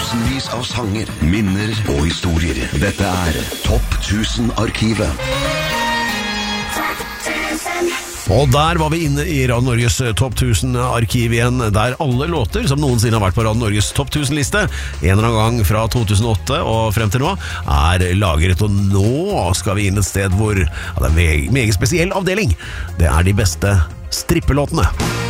Tusenvis av sanger, minner og historier. Dette Topp 1000-arkivet. Og der var vi inne i Radio Norges Topp 1000-arkiv igjen, der alle låter som noensinne har vært på Radio Norges Topp 1000-liste, en eller annen gang fra 2008 og frem til nå, lagret. Og nå skal vi inn et sted hvor det en meget spesiell avdeling. Det de beste strippelåtene.